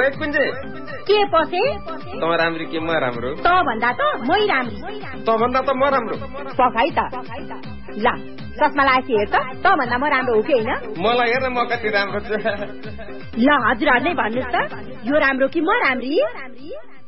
कुञ्जे के पसे त राम्री के म राम्रो त भन्दा त मै राम्री त भन्दा त म राम्रो पखाइ त ल चस्मा लाएपछि हेर त भन्दा म राम्रो हो कि हैन मलाई हेर्न म कति राम्रो छु ल हजुरहरुले भन्नुस् त यो राम्रो कि म राम्री